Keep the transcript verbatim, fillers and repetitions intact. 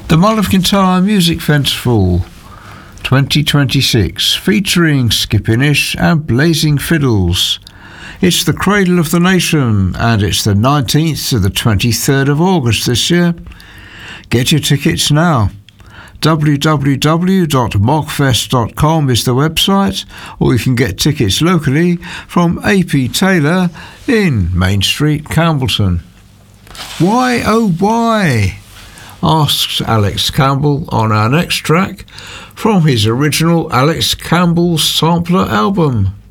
The Mull of Kintyre Music Festival twenty twenty-six, featuring Skippinish and Blazing Fiddles. It's the cradle of the nation, and it's the nineteenth to the twenty-third of August this year. Get your tickets now. w w w dot mogfest dot com is the website, or you can get tickets locally from A P Taylor in Main Street, Campbellton. Why, oh why? Asks Alex Campbell on our next track from his original Alex Campbell sampler album.